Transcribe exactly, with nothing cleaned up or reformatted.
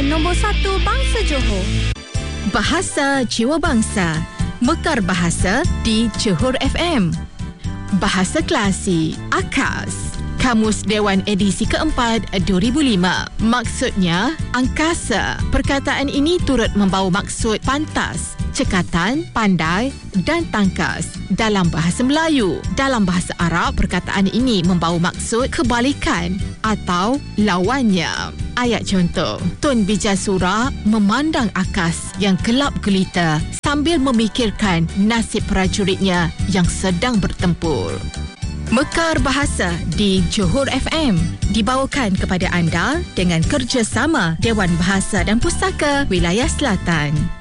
nombor satu bangsa Johor. Bahasa Jiwa Bangsa, Mekar Bahasa di Johor F M. Bahasa Klasik, AKAS. Kamus Dewan edisi keempat dua ribu lima. Maksudnya, angkasa. Perkataan ini turut membawa maksud pantas, cekatan, pandai dan tangkas dalam bahasa Melayu. Dalam bahasa Arab, perkataan ini membawa maksud kebalikan atau lawannya. Ayat contoh, Tun Bijasura memandang akas yang gelap gelita sambil memikirkan nasib prajuritnya yang sedang bertempur. Mekar Bahasa di Johor F M dibawakan kepada anda dengan kerjasama Dewan Bahasa dan Pustaka Wilayah Selatan.